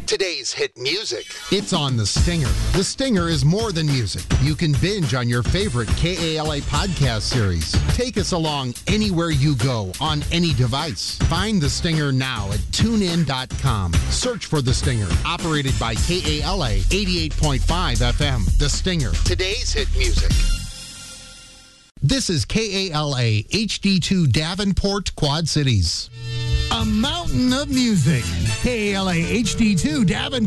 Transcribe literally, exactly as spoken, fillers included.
Today's hit music. It's on The Stinger. The Stinger is more than music. You can binge on your favorite K A L A podcast series. Take us along anywhere you go on any device. Find The Stinger now at tune in dot com. Search for The Stinger, operated by K A L A eighty-eight point five F M. The Stinger. Today's hit music. This is K A L A H D two Davenport, Quad Cities. A mountain of music. K A L A H D two Davenport.